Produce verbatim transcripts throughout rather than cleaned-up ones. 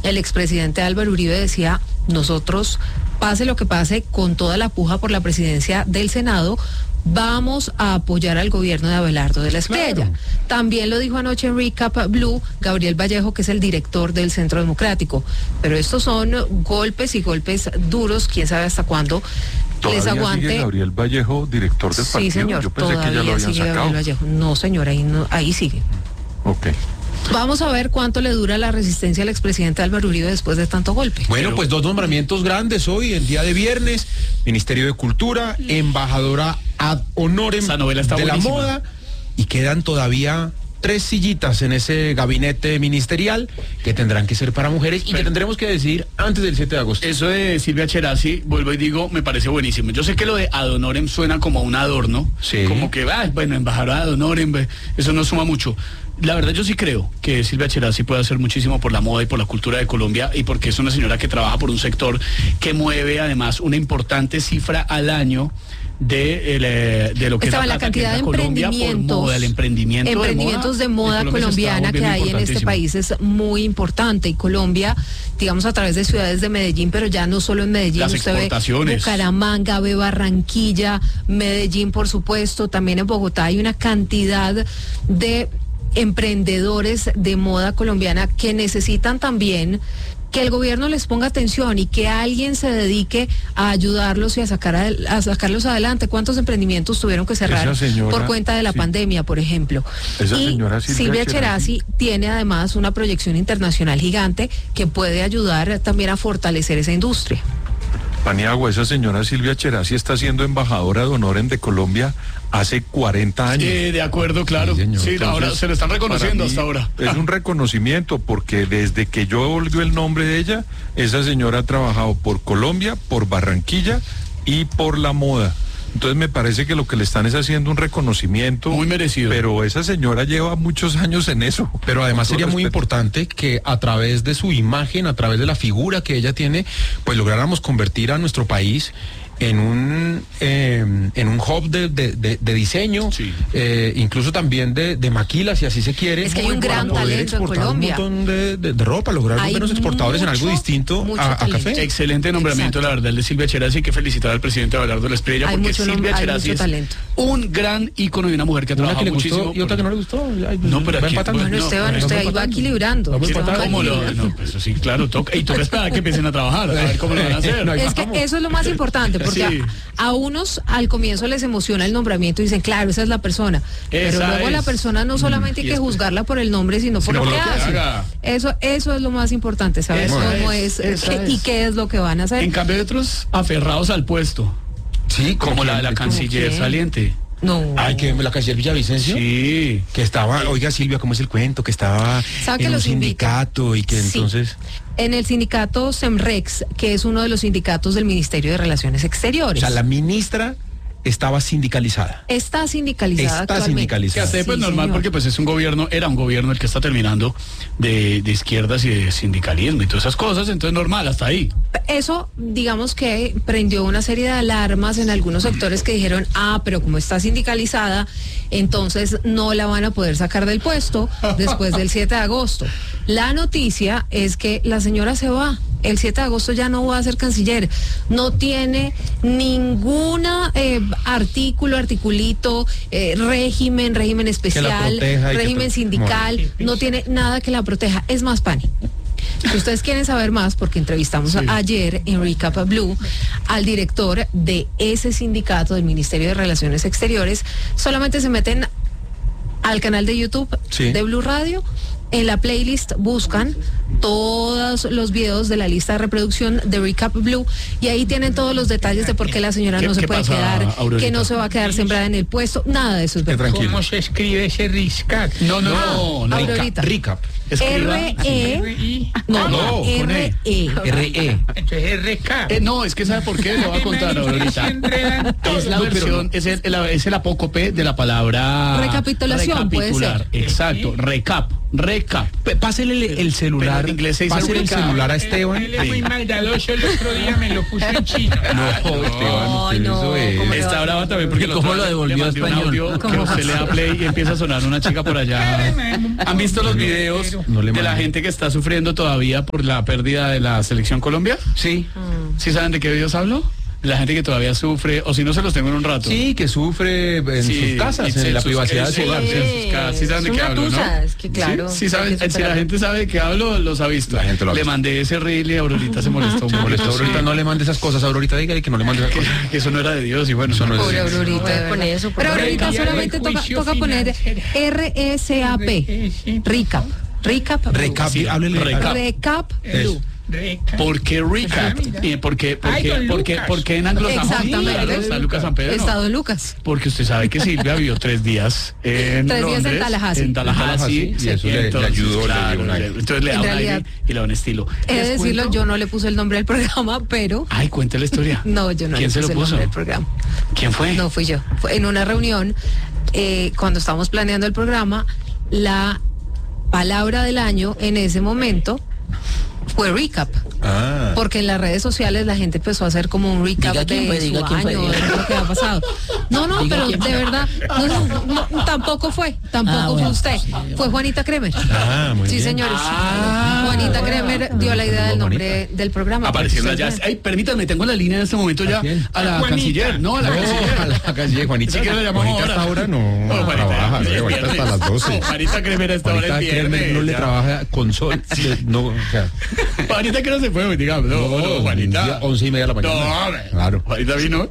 el expresidente Álvaro Uribe decía, nosotros, pase lo que pase, con toda la puja por la presidencia del Senado, vamos a apoyar al gobierno de Abelardo de la Espriella. Claro. También lo dijo anoche en Recap Blue Gabriel Vallejo, que es el director del Centro Democrático. Pero estos son golpes y golpes duros, quién sabe hasta cuándo les aguante. ¿Sigue Gabriel Vallejo, director del partido? Sí, señor, yo pensé todavía que ya lo habían sigue sacado. Gabriel Vallejo. No, señor, ahí, no, ahí sigue. Ok. Vamos a ver cuánto le dura la resistencia al expresidente Álvaro Uribe después de tanto golpe. Bueno, pues dos nombramientos grandes hoy, el día de viernes, Ministerio de Cultura, embajadora ad honorem de buenísima. la moda, y quedan todavía tres sillitas en ese gabinete ministerial que tendrán que ser para mujeres y que tendremos que decidir antes del siete de agosto. Eso de Silvia Cherasi, vuelvo y digo, me parece buenísimo. Yo sé que lo de ad honorem suena como un adorno, sí. Como que, ah, bueno, embajadora ad honorem, eso no suma mucho. La verdad yo sí creo que Silvia Cherasi puede hacer muchísimo por la moda y por la cultura de Colombia, y porque es una señora que trabaja por un sector que mueve además una importante cifra al año de, el, de lo que Estaba es la, la cantidad de Colombia emprendimientos, por moda, el emprendimiento emprendimientos de moda, de moda colombiana que hay en este país es muy importante, y Colombia, digamos, a través de ciudades de Medellín, pero ya no solo en Medellín, las usted ve Bucaramanga, ve Barranquilla, Medellín, por supuesto, también en Bogotá hay una cantidad de emprendedores de moda colombiana que necesitan también que el gobierno les ponga atención y que alguien se dedique a ayudarlos y a sacar a, a sacarlos adelante. ¿Cuántos emprendimientos tuvieron que cerrar señora, por cuenta de la sí. pandemia, por ejemplo? Esa y señora Silvia, Silvia Cherasi, Cherasi tiene además una proyección internacional gigante que puede ayudar también a fortalecer esa industria. Paniagua, esa señora Silvia Cherasi está siendo embajadora de honor de Colombia hace cuarenta años. Eh, de acuerdo, claro. Sí, sí, Entonces, ahora se le están reconociendo hasta ahora. Es un reconocimiento porque desde que yo oigo el nombre de ella, esa señora ha trabajado por Colombia, por Barranquilla y por la moda. Entonces me parece que lo que le están es haciendo un reconocimiento. Muy merecido. Pero esa señora lleva muchos años en eso. Pero además sería muy importante que a través de su imagen, a través de la figura que ella tiene, pues lográramos convertir a nuestro país en un eh, en un hub de, de, de, de diseño, sí. eh, incluso también de, de maquilas, si así se quiere. Es que hay un gran talento en Colombia. Un montón de, de, de ropa, lograr buenos exportadores mucho, en algo distinto a, a café. Excelente nombramiento, Exacto. la verdad, el de Silvia Cherasi. Hay que felicitar al presidente Abelardo de la Espriella, porque mucho Silvia nombre, Cherasi es talento. un gran ícono y una mujer que ha trabajado que muchísimo. Gustó, y otra que no le gustó. Ay, no, pero aquí, bueno, bueno, Esteban, usted ahí va equilibrando. ¿Cómo lo? No, pues sí, claro, toca, y toca esperar a que empiecen a trabajar, a ver cómo lo van a hacer. Es que eso es lo más importante, porque sí. a, a unos al comienzo les emociona el nombramiento y dicen, claro, esa es la persona. Pero esa luego es. La persona no solamente hay que juzgarla por el nombre, sino por sino lo que, que hace. Haga. Eso, eso es lo más importante, saber eso cómo es, es, qué, es y qué es lo que van a hacer. En cambio hay otros aferrados al puesto. Sí, como la de la canciller saliente. No. Ay, que la canciller Villavicencio. Sí. Que estaba, oiga Silvia, ¿cómo es el cuento? Que estaba que en un sindicato invita? Y que sí. entonces... En el sindicato SEMREX, que es uno de los sindicatos del Ministerio de Relaciones Exteriores. O sea, la ministra estaba sindicalizada. Está sindicalizada. Está sindicalizada. Que hace, pues sí, normal, señor. Porque pues es un gobierno, era un gobierno el que está terminando de, de izquierdas y de sindicalismo y todas esas cosas, entonces normal, hasta ahí. Eso, digamos que prendió una serie de alarmas en algunos sectores que dijeron, ah, pero como está sindicalizada, entonces no la van a poder sacar del puesto después del siete de agosto. La noticia es que la señora se va. El siete de agosto ya no va a ser canciller, no tiene ninguna eh, artículo, articulito, eh, régimen, régimen especial, régimen que... sindical, no tiene nada que la proteja. Es más, Pani, si ustedes quieren saber más, porque entrevistamos sí. ayer en Recap Blue al director de ese sindicato del Ministerio de Relaciones Exteriores, solamente se meten al canal de YouTube sí. de Blue Radio. En la playlist buscan todos los videos de la lista de reproducción de Recap Blue y ahí tienen todos los detalles de por qué la señora no se puede pasa, quedar, Aurorita? Que no se va a quedar sembrada en el puesto, nada de eso es verdad. ¿Cómo se escribe ese RISCAT? No, no, ah, no, Aurorita. Recap. R E No, no, R E R E Entonces R K. Eh, no, es que ¿sabe por qué? Le voy a contar ahorita. Es la versión, es el, es el apócope de la palabra recapitulación, puede ser. Exacto, recap. Recap. P- Pásele el, el celular, Pero en inglés se dice pásele el recap. celular a Él, Esteban. él es muy maldadoso, el otro día me lo puso en chino. No, Esteban, Ay, usted no, eso es- ¿cómo le va? Está brava también porque el ¿Cómo otro lo día devolvió le a mandé un español? audio que ¿Cómo? usted le da play y empieza a sonar una chica por allá. ¿Han visto los videos No le de la mande. gente que está sufriendo todavía por la pérdida de la selección Colombia? Sí, ¿Sí saben de qué videos hablo? La gente que todavía sufre, o si no se los tengo en un rato. sí, que sufre en Sí, sus casas, y en la sus- privacidad de su sí, hogar. sí, sí. en sus casas. Sí saben de Es qué una hablo, tusa, ¿no? es que claro, Sí, sí hay saben, que si la superarlo. gente sabe de qué hablo, los ha visto. La gente lo ha Le visto. mandé ese reel y Aurorita se molestó un Se molestó, poquito, Aurorita, sí. no le mande esas cosas, Aurorita, dígale que no le mande esas cosas. Que eso no era de Dios y bueno. Eso no es Pobre Sí. Aurorita, de Con verdad. eso, por Pero favor. Aurorita Pero ya solamente el toca, juicio toca poner financiero. R S A P. Recap. Recap. Blue. Recap, Sí, háblele. recap. Recap. Eso. Blue. Recap. ¿Por qué recap? Ah, mira. Eh, porque, porque, Ay, don porque, Lucas. porque en anglosajón. Exactamente. Sí, claro, está Lucas San Pedro. Estado Lucas. Porque usted sabe que Silvia vivió tres días en Tres días en Londres, Tallahassee. en Tallahassee, Y eso le- le ayudó, le dio un aire. entonces le En da un aire realidad, y le da un estilo. He de ¿Les decirlo, cuento? yo no le puse el nombre al programa, pero Ay, cuente la historia. no, yo no ¿Quién le se puse lo el puso? nombre al programa. ¿Quién fue? No fui yo. Fue en una reunión, eh, cuando estábamos planeando el programa, la palabra del año en ese momento fue recap. Ah. Porque en las redes sociales la gente empezó a hacer como un recap Diga quién de fue, su diga quién fue, año, diga. de lo que ha pasado. No, no, Diga pero quién de fue. verdad, no, no, no, tampoco fue, tampoco Ah, fue bueno. usted, fue Juanita Kremer. Ah, muy sí, bien. señores. Ah, Juanita Kremer dio la idea del nombre del programa. Apareció para que allá. ustedes Ay, permítanme, tengo en la línea en este momento ya ¿A quién? a la A Juanita. canciller. No, a la No, canciller. a la canciller, Juanita. Sí que la llamamos Juanita hasta ahora no, No, Juanita, trabaja, es ¿no? Juanita hasta las doce. No, Juanita Kremer a esta hora Juanita es viernes. Kremer no le ya. trabaja con sol. No, o sea, Juanita que no se fue, digamos. No, no, Juanita. día once y media de la mañana. No, hombre. Claro. Juanita vino.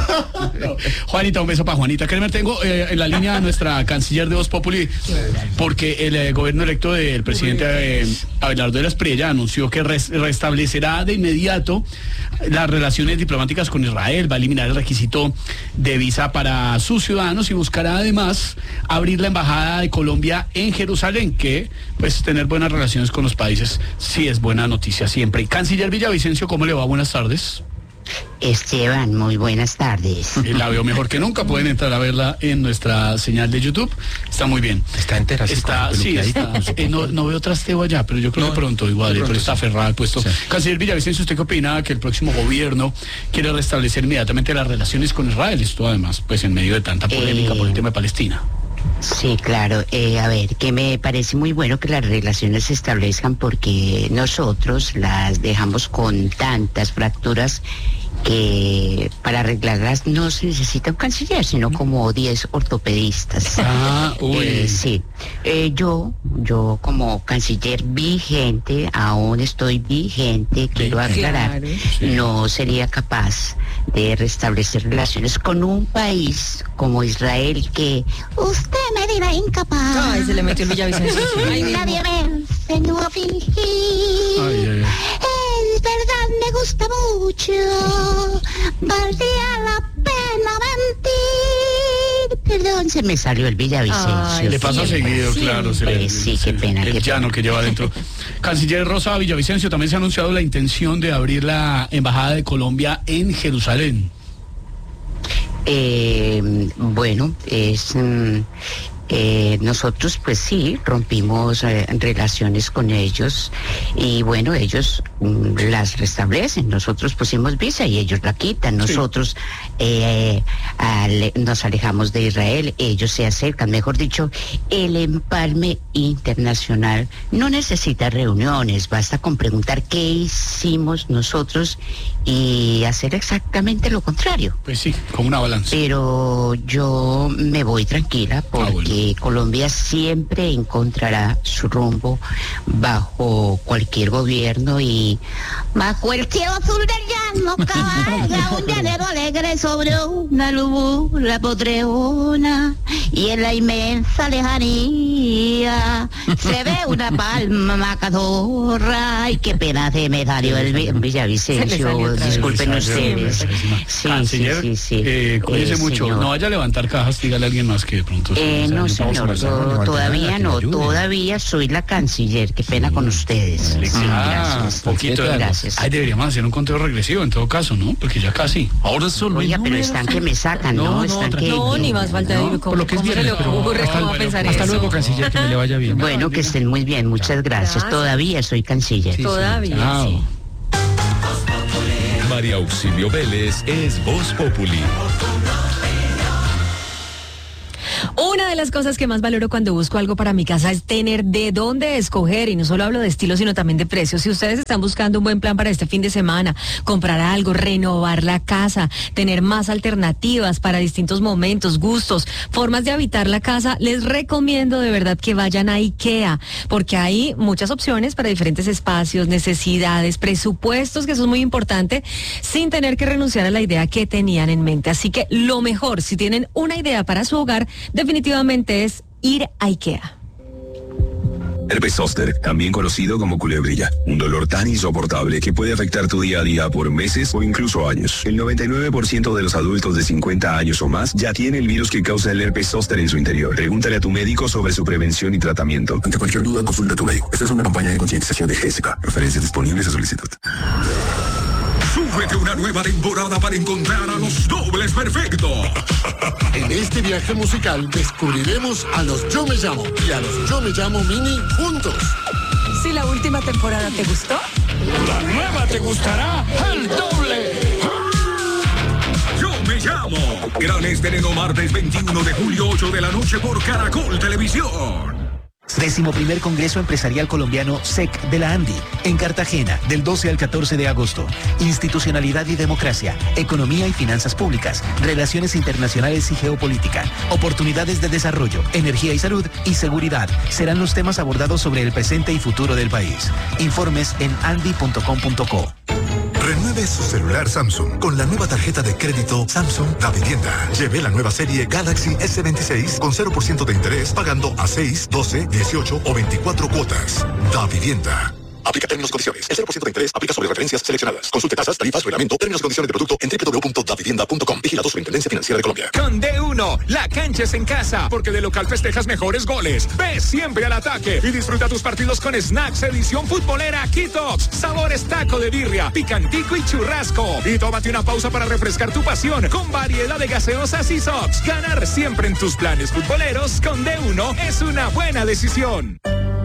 No. Juanita, un beso para Juanita Kremer. Tengo eh, en la línea a nuestra canciller de Voz Populi, porque el eh, gobierno electo del presidente eh, Abelardo de la Espriella anunció que res- restablecerá de inmediato las relaciones diplomáticas con Israel, va a eliminar el requisito de visa para sus ciudadanos y buscará además abrir la embajada de Colombia en Jerusalén, que pues tener buenas relaciones con los países sí es buena noticia siempre. Y canciller Villavicencio, ¿cómo le va? Buenas tardes. Esteban, muy buenas tardes. Eh, La veo mejor que nunca. Pueden entrar a verla en nuestra señal de YouTube. Está muy bien. Está entera, así Está, con sí, peluqueadita. está. Eh, no, no veo trasteo allá, pero yo creo No, que pronto igual, de eh, pero pronto está sí. aferrada al puesto. Sí. Canciller Villavicencio, ¿usted qué opina que el próximo gobierno quiere restablecer inmediatamente las relaciones con Israel? Esto además, pues en medio de tanta polémica Eh, por el tema de Palestina. Sí, claro. Eh, a ver, que me parece muy bueno que las relaciones se establezcan porque nosotros las dejamos con tantas fracturas que para arreglarlas no se necesita un canciller, sino como diez ortopedistas. Ah, uy. Eh, sí. Eh, yo, yo como canciller vigente, aún estoy vigente, quiero aclarar, Claro. no sería capaz de restablecer relaciones con un país como Israel que usted me dirá incapaz. Ay, se le metió el Villavicencio. Ay, mismo. Nadie vence, no fingir. Ay, ay, ay. Es verdad, me gusta mucho. Valdría la pena mentir. Perdón, se me salió el Villavicencio. Ay, Le pasa siempre, seguido, siempre. claro. Se le, Sí, qué pena, El qué llano pena. que lleva adentro. Canciller Rosa Villavicencio, también se ha anunciado la intención de abrir la embajada de Colombia en Jerusalén. Eh, bueno, es mm, eh, nosotros pues sí rompimos eh, relaciones con ellos y bueno, ellos mm, las restablecen. Nosotros pusimos visa y ellos la quitan. Nosotros eh, ale- nos alejamos de Israel, ellos se acercan. Mejor dicho, el empalme internacional no necesita reuniones, basta con preguntar qué hicimos nosotros y hacer exactamente lo contrario. Pues sí, como una balanza. Pero yo me voy tranquila porque bueno. Colombia siempre encontrará su rumbo bajo cualquier gobierno y bajo el cielo azul del llano cabalga un llanero alegre sobre una luna potreona y en la inmensa lejanía se ve una palma macadorra. Ay, qué pena se me salió el Vi- Se le Villavicencio. salió otra vez. Disculpen Se le salió, ustedes. buenísima. Sí, Canciller, sí, sí, sí. eh, cuídese Eh, mucho. señor. No vaya a levantar cajas, dígale a alguien más que de pronto. Eh, se- no, se- señor, comercial, no to- levante todavía nada, que no, le ayude. todavía soy la canciller. Qué pena con ustedes. Ah, Gracias. poquito de Gracias. Ay, deberíamos hacer un conteo regresivo. en todo caso, ¿no? Porque ya casi. Ahora son Oiga, pero están que me sacan, ¿no? No, no, Están que... No, ni más falta de por lo que es ¿cómo se viernes, le pero ocurre? hasta, ¿Cómo va a pensar hasta eso? luego, canciller, que me le vaya bien. Bueno, que estén muy bien, muchas gracias. Gracias. Todavía soy canciller. Sí, sí. Todavía, Chao. sí. María Auxilio Vélez es Voz Populi. Una de las cosas que más valoro cuando busco algo para mi casa es tener de dónde escoger, y no solo hablo de estilo, sino también de precios. Si ustedes están buscando un buen plan para este fin de semana, comprar algo, renovar la casa, tener más alternativas para distintos momentos, gustos, formas de habitar la casa, les recomiendo de verdad que vayan a IKEA, porque hay muchas opciones para diferentes espacios, necesidades, presupuestos, que eso es muy importante, sin tener que renunciar a la idea que tenían en mente. Así que lo mejor, si tienen una idea para su hogar, definitivamente es ir a IKEA. Herpes zóster, también conocido como culebrilla, un dolor tan insoportable que puede afectar tu día a día por meses o incluso años. El noventa y nueve por ciento de los adultos de cincuenta años o más ya tiene el virus que causa el herpes zóster en su interior. Pregúntale a tu médico sobre su prevención y tratamiento. Ante cualquier duda, consulta a tu médico. Esta es una campaña de concientización de G S K. Referencias disponibles a solicitud. Súbete una nueva temporada para encontrar a los dobles perfectos. En este viaje musical descubriremos a los Yo Me Llamo y a los Yo Me Llamo Mini juntos. Si la última temporada te gustó, la nueva te gustará el doble. Yo Me Llamo. Gran estreno martes veintiuno de julio, ocho de la noche por Caracol Televisión. Décimo primer Congreso Empresarial Colombiano S E C de la ANDI, en Cartagena, del doce al catorce de agosto. Institucionalidad y democracia, economía y finanzas públicas, relaciones internacionales y geopolítica, oportunidades de desarrollo, energía y salud y seguridad serán los temas abordados sobre el presente y futuro del país. Informes en andi punto com punto co. Renueve su celular Samsung con la nueva tarjeta de crédito Samsung Da Vivienda. Lleve la nueva serie Galaxy S veintiséis con cero por ciento de interés pagando a seis, doce, dieciocho o veinticuatro cuotas. Da Vivienda. Aplica términos y condiciones. El cero por ciento de interés aplica sobre referencias seleccionadas. Consulte tasas, tarifas, reglamento, términos y condiciones de producto en doble u doble u doble u punto da vivienda punto com. Vigilado Superintendencia Financiera de Colombia. Con D uno, la cancha es en casa, porque de local festejas mejores goles. Ve siempre al ataque y disfruta tus partidos con snacks edición futbolera Kitox, sabores taco de birria, picantico y churrasco. Y tómate una pausa para refrescar tu pasión con variedad de gaseosas y sops. Ganar siempre en tus planes futboleros con D uno es una buena decisión.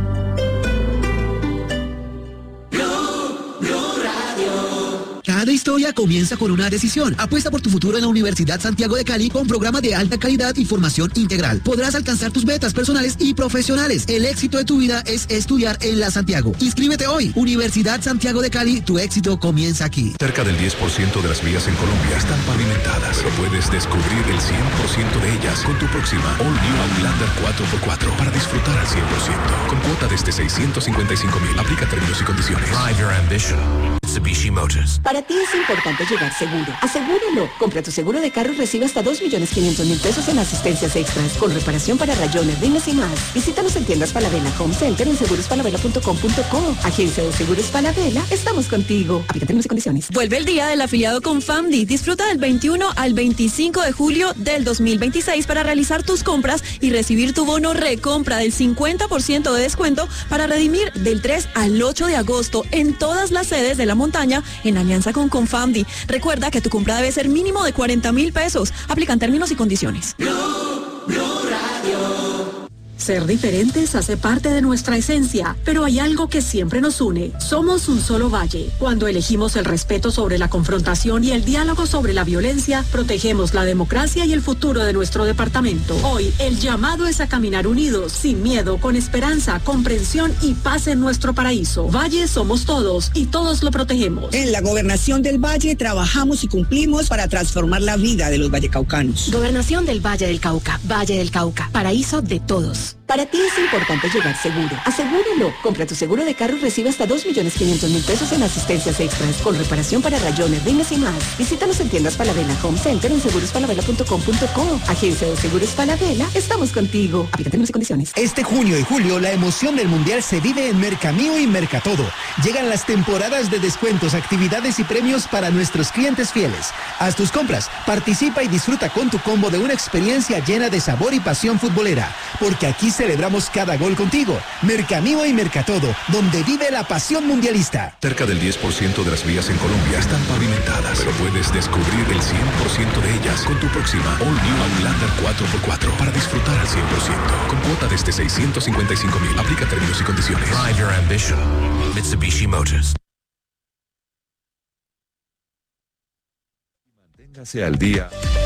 Cada historia comienza con una decisión. Apuesta por tu futuro en la Universidad Santiago de Cali con programa de alta calidad y formación integral. Podrás alcanzar tus metas personales y profesionales. El éxito de tu vida es estudiar en la Santiago. Inscríbete hoy. Universidad Santiago de Cali, tu éxito comienza aquí. Cerca del diez por ciento de las vías en Colombia están pavimentadas, pero puedes descubrir el cien por ciento de ellas con tu próxima All New Outlander cuatro por cuatro para disfrutar al cien por ciento. Con cuota desde seiscientos cincuenta y cinco mil. Aplica términos y condiciones. Drive your ambition. Mitsubishi Motors. Para ti es importante llegar seguro. Asegúralo. Compra tu seguro de carro y recibe hasta dos millones quinientos mil pesos en asistencias extras, con reparación para rayones, rines y más. Visítanos en tiendas Falabella Home Center en seguros falabella punto com punto co. Agencia de Seguros Falabella, estamos contigo. Aplica términos y condiciones. Vuelve el día del afiliado con Famdi. Disfruta del veintiuno al veinticinco de julio del dos mil veintiséis para realizar tus compras y recibir tu bono recompra del cincuenta por ciento de descuento para redimir del tres al ocho de agosto en todas las sedes de la montaña en alianza con Confamdi. Recuerda que tu compra debe ser mínimo de cuarenta mil pesos. Aplican términos y condiciones. Blue, Blue Radio. Ser diferentes hace parte de nuestra esencia, pero hay algo que siempre nos une. Somos un solo valle. Cuando elegimos el respeto sobre la confrontación y el diálogo sobre la violencia, protegemos la democracia y el futuro de nuestro departamento. Hoy, el llamado es a caminar unidos, sin miedo, con esperanza, comprensión y paz en nuestro paraíso. Valle somos todos y todos lo protegemos. En la Gobernación del Valle trabajamos y cumplimos para transformar la vida de los vallecaucanos. Gobernación del Valle del Cauca, Valle del Cauca, paraíso de todos. Para ti es importante llegar seguro. Asegúralo. Compra tu seguro de carro y recibe hasta dos millones quinientos mil pesos en asistencias extras, con reparación para rayones, rines y más. Visítanos en tiendas Falabella Home Center en seguros falabella punto com punto co. Agencia de Seguros Falabella, estamos contigo. Aplica términos y condiciones. Este junio y julio la emoción del Mundial se vive en Mercamío y Mercatodo. Llegan las temporadas de descuentos, actividades y premios para nuestros clientes fieles. Haz tus compras, participa y disfruta con tu combo de una experiencia llena de sabor y pasión futbolera. Porque aquí celebramos cada gol contigo. Mercamío y Mercatodo, donde vive la pasión mundialista. Cerca del diez por ciento de las vías en Colombia están pavimentadas, pero puedes descubrir el cien por ciento de ellas con tu próxima All New Outlander cuatro por cuatro para disfrutar al cien por ciento. Con cuota desde seiscientos cincuenta y cinco mil. Aplica términos y condiciones. Drive your ambition. Mitsubishi Motors. Manténgase al día.